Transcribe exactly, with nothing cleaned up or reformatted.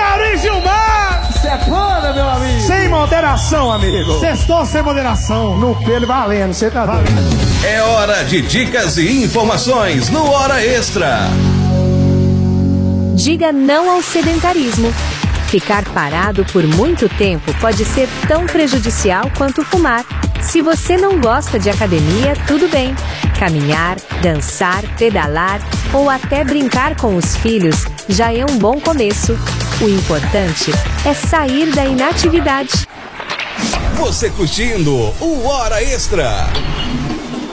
Mauri Gilmar! Sepana, meu amigo! Sem moderação, amigo! Sextou sem moderação! No pelo valendo, você tá valendo. É hora de dicas e informações no Hora Extra. Diga não ao sedentarismo. Ficar parado por muito tempo pode ser tão prejudicial quanto fumar. Se você não gosta de academia, tudo bem. Caminhar, dançar, pedalar ou até brincar com os filhos já é um bom começo. O importante é sair da inatividade. Você curtindo o Hora Extra.